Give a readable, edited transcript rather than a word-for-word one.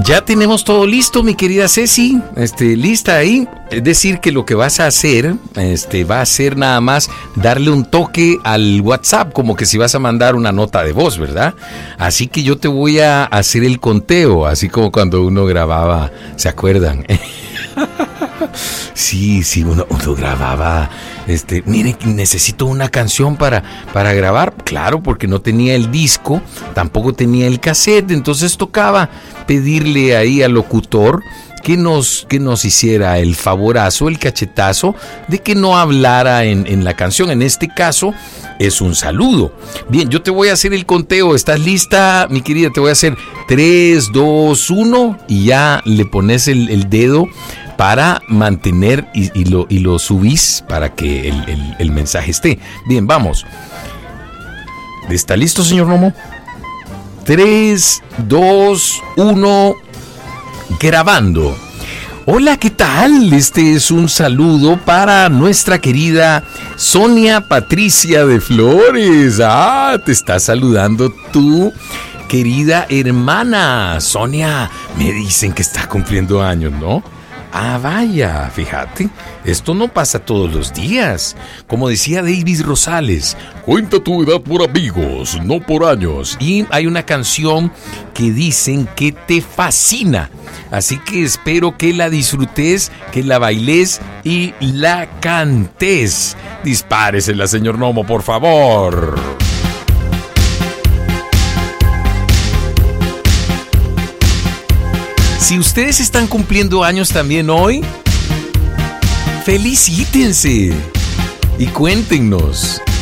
Ya tenemos todo listo, mi querida Ceci. Lista ahí. Es decir, que lo que vas a hacer, va a ser nada más darle un toque al WhatsApp, como que si vas a mandar una nota de voz, ¿verdad? Así que yo te voy a hacer el conteo, así como cuando uno grababa, ¿se acuerdan? Sí, uno grababa. Mire, necesito una canción para grabar. Claro, porque no tenía el disco, tampoco tenía el cassette, entonces tocaba pedirle ahí al locutor que nos hiciera el favorazo, el cachetazo de que no hablara en la canción. En este caso es un saludo. Bien, yo te voy a hacer el conteo. ¿Estás lista, mi querida? Te voy a hacer 3, 2, 1 y ya le pones el dedo para mantener y lo subís para que el mensaje esté. Bien, vamos. ¿Está listo, señor Nomo? 3, 2, 1, grabando. Hola, ¿qué tal? Este es un saludo para nuestra querida Sonia Patricia de Flores. Te está saludando tu querida hermana. Sonia, me dicen que está cumpliendo años, ¿no? Vaya, fíjate, esto no pasa todos los días. Como decía David Rosales, cuenta tu edad por amigos, no por años. Y hay una canción que dicen que te fascina. Así que espero que la disfrutes, que la bailes y la cantes. Dispáresela, señor Nomo, por favor. Si ustedes están cumpliendo años también hoy, felicítense y cuéntenos.